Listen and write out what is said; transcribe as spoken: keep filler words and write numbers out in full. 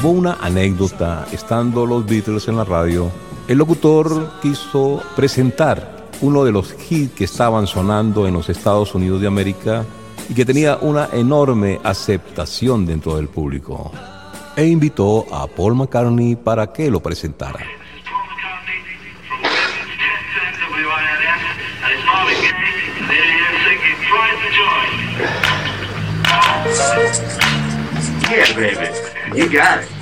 Hubo una anécdota, estando los Beatles en la radio, el locutor quiso presentar uno de los hits que estaban sonando en los Estados Unidos de América y que tenía una enorme aceptación dentro del público, e invitó a Paul McCartney para que lo presentara. Yeah, baby, you got it.